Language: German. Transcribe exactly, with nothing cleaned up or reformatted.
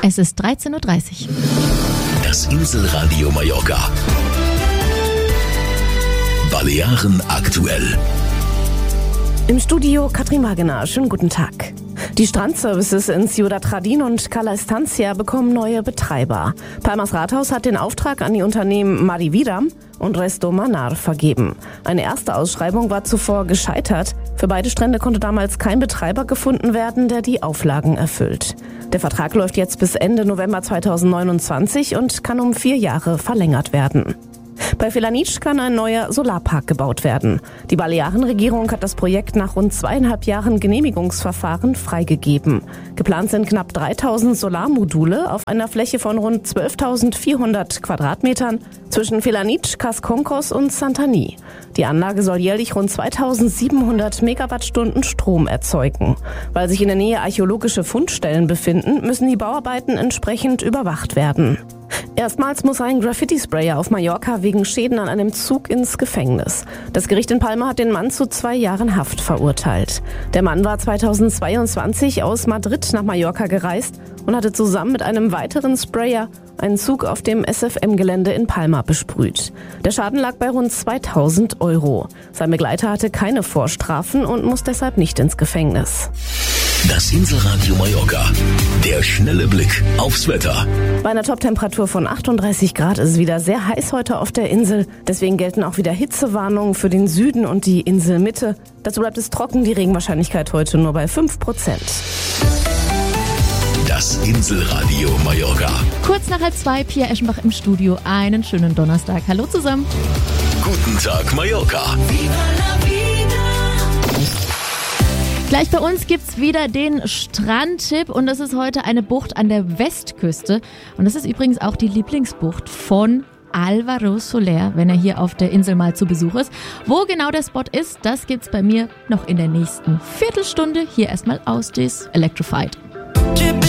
Es ist dreizehn Uhr dreißig. Das Inselradio Mallorca. Balearen aktuell. Im Studio Katrin Wagener. Schönen guten Tag. Die Strandservices in Ciudad Jardín und Cala Estancia bekommen neue Betreiber. Palmas Rathaus hat den Auftrag an die Unternehmen Marivida und Resto Manar vergeben. Eine erste Ausschreibung war zuvor gescheitert. Für beide Strände konnte damals kein Betreiber gefunden werden, der die Auflagen erfüllt. Der Vertrag läuft jetzt bis Ende November zweitausendneunundzwanzig und kann um vier Jahre verlängert werden. Bei Felanitsch kann ein neuer Solarpark gebaut werden. Die Balearenregierung hat das Projekt nach rund zweieinhalb Jahren Genehmigungsverfahren freigegeben. Geplant sind knapp dreitausend Solarmodule auf einer Fläche von rund zwölftausendvierhundert Quadratmetern zwischen Felanitsch, Casconcos und Santany. Die Anlage soll jährlich rund zweitausendsiebenhundert Megawattstunden Strom erzeugen. Weil sich in der Nähe archäologische Fundstellen befinden, müssen die Bauarbeiten entsprechend überwacht werden. Erstmals muss ein Graffiti-Sprayer auf Mallorca wegen Schäden an einem Zug ins Gefängnis. Das Gericht in Palma hat den Mann zu zwei Jahren Haft verurteilt. Der Mann war zweitausendzweiundzwanzig aus Madrid nach Mallorca gereist und hatte zusammen mit einem weiteren Sprayer einen Zug auf dem S F M-Gelände in Palma besprüht. Der Schaden lag bei rund zweitausend Euro. Sein Begleiter hatte keine Vorstrafen und muss deshalb nicht ins Gefängnis. Das Inselradio Mallorca. Der schnelle Blick aufs Wetter. Bei einer Toptemperatur von achtunddreißig Grad ist es wieder sehr heiß heute auf der Insel. Deswegen gelten auch wieder Hitzewarnungen für den Süden und die Inselmitte. Dazu bleibt es trocken, die Regenwahrscheinlichkeit heute nur bei fünf Prozent. Das Inselradio Mallorca. Kurz nach halb zwei, Pia Eschenbach im Studio. Einen schönen Donnerstag. Hallo zusammen. Guten Tag Mallorca. Gleich bei uns gibt's wieder den Strandtipp und das ist heute eine Bucht an der Westküste. Und das ist übrigens auch die Lieblingsbucht von Álvaro Soler, wenn er hier auf der Insel mal zu Besuch ist. Wo genau der Spot ist, das gibt's bei mir noch in der nächsten Viertelstunde. Hier erstmal Austis Electrified.